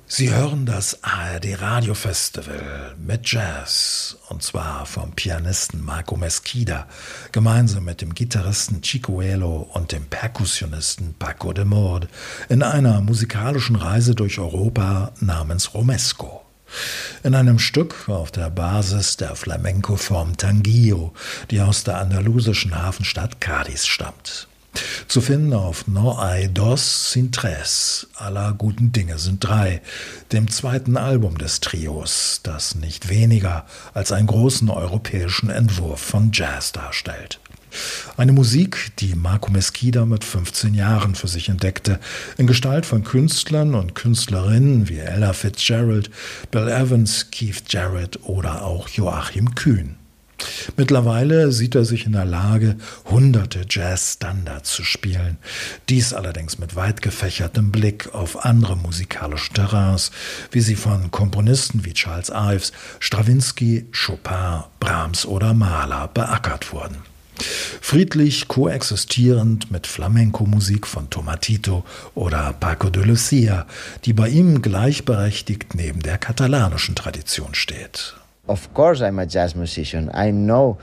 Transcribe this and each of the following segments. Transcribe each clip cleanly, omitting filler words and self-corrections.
Sie hören das ARD Radio Festival mit Jazz, und zwar vom Pianisten Marco Mesquida, gemeinsam mit dem Gitarristen Chico Elo und dem Perkussionisten Paco de Mord in einer musikalischen Reise durch Europa namens Romesco. In einem Stück auf der Basis der Flamenco-Form Tanguillo, die aus der andalusischen Hafenstadt Cádiz stammt. Zu finden auf No hay dos sin tres, aller guten Dinge sind drei, dem zweiten Album des Trios, das nicht weniger als einen großen europäischen Entwurf von Jazz darstellt. Eine Musik, die Marco Mesquida mit 15 Jahren für sich entdeckte, in Gestalt von Künstlern und Künstlerinnen wie Ella Fitzgerald, Bill Evans, Keith Jarrett oder auch Joachim Kühn. Mittlerweile sieht er sich in der Lage, hunderte Jazz-Standards zu spielen. Dies allerdings mit weit gefächertem Blick auf andere musikalische Terrains, wie sie von Komponisten wie Charles Ives, Strawinsky, Chopin, Brahms oder Mahler beackert wurden. Friedlich koexistierend mit Flamenco-Musik von Tomatito oder Paco de Lucia, die bei ihm gleichberechtigt neben der katalanischen Tradition steht. Of course, I'm a jazz musician. I know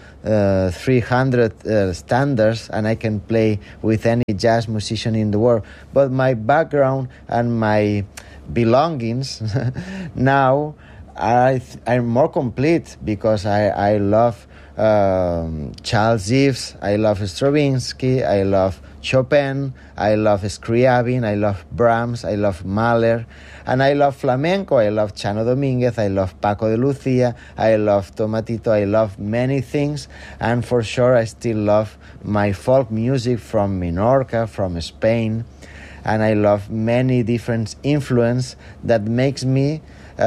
300 standards and I can play with any jazz musician in the world. But my background and my belongings now are more complete because I love Charles Ives, I love Stravinsky, I love Chopin, I love Scriabin, I love Brahms, I love Mahler, and I love flamenco, I love Chano Dominguez, I love Paco de Lucia, I love Tomatito, I love many things, and for sure I still love my folk music from Minorca, from Spain, and I love many different influences that makes me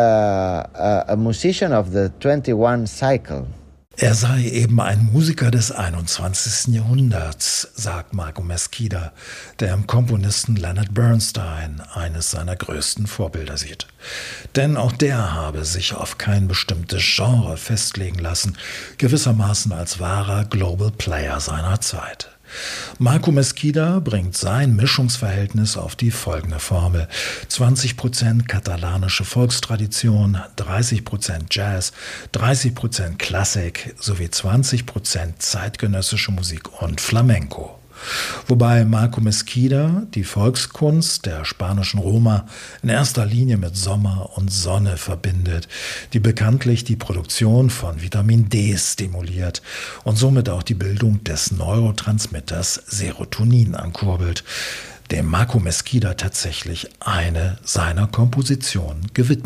a musician of the 21 cycle. Er sei eben ein Musiker des 21. Jahrhunderts, sagt Marco Mesquida, der im Komponisten Leonard Bernstein eines seiner größten Vorbilder sieht. Denn auch der habe sich auf kein bestimmtes Genre festlegen lassen, gewissermaßen als wahrer Global Player seiner Zeit. Marco Mesquida bringt sein Mischungsverhältnis auf die folgende Formel: 20% katalanische Volkstradition, 30% Jazz, 30% Klassik sowie 20% zeitgenössische Musik und Flamenco. Wobei Marco Mesquida die Volkskunst der spanischen Roma in erster Linie mit Sommer und Sonne verbindet, die bekanntlich die Produktion von Vitamin D stimuliert und somit auch die Bildung des Neurotransmitters Serotonin ankurbelt, dem Marco Mesquida tatsächlich eine seiner Kompositionen gewidmet